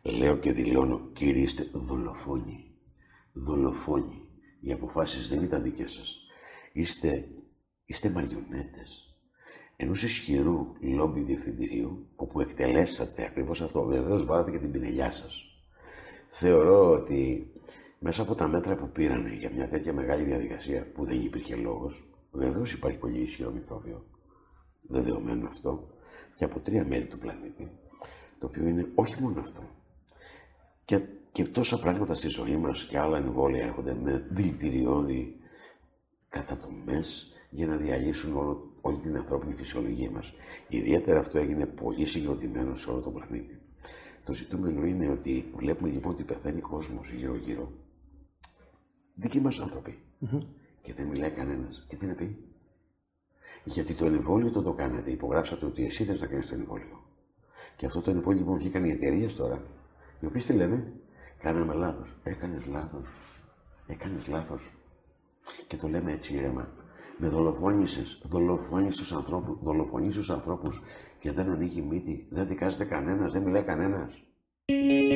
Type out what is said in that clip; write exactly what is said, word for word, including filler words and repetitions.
Λέω και δηλώνω, κύριοι είστε δολοφόνοι. Δολοφόνοι. Οι αποφάσεις δεν ήταν δικές σας. Είστε, είστε μαριονέτες ενός ισχυρού λόμπι διευθυντηρίου, όπου εκτελέσατε ακριβώς αυτό. Βεβαίως βάλατε και την πινελιά σας. Θεωρώ ότι μέσα από τα μέτρα που πήρανε για μια τέτοια μεγάλη διαδικασία, που δεν υπήρχε λόγος, βεβαίως υπάρχει πολύ ισχυρό μικρόβιο, δεδομένο αυτό, και από τρία μέρη του πλανήτη, το οποίο είναι όχι μόνο αυτό. Και, και τόσα πράγματα στη ζωή μας και άλλα εμβόλια έρχονται με δηλητηριώδη κατατομές για να διαλύσουν όλο, όλη την ανθρώπινη φυσιολογία μας. Ιδιαίτερα αυτό έγινε πολύ συγκροτημένο σε όλο τον πλανήτη. Το ζητούμενο είναι ότι βλέπουμε λοιπόν ότι πεθαίνει κόσμος γύρω-γύρω. Δικοί μας άνθρωποι. Mm-hmm. Και δεν μιλάει κανένας. Και τι να πει? Γιατί το εμβόλιο το το κάνατε. Υπογράψατε ότι εσύ θες να κάνεις το εμβόλιο. Και αυτό το εμβόλιο λοιπόν βγήκαν οι εταιρείες τώρα, οι οποίες τι λένε? Κάναμε λάθος. Έκανες λάθος. Έκανες λάθος. Και το λέμε έτσι ήρεμα. Με δολοφόνησες, δολοφόνησες τους ανθρώπους, δολοφονείς τους ανθρώπους και δεν ανοίγει μύτη, δεν δικάζεται κανένας, δεν μιλάει κανένας.